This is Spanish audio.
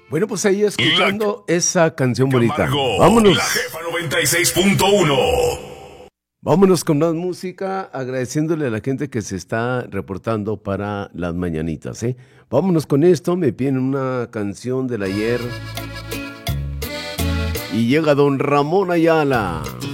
Bueno, pues ahí escuchando esa canción bonita. Camargo, Vámonos. La Jefa 96.1. Vámonos con más música, agradeciéndole a la gente que se está reportando para las mañanitas, ¿eh? Vámonos con esto, me piden una canción del ayer. Y llega don Ramón Ayala.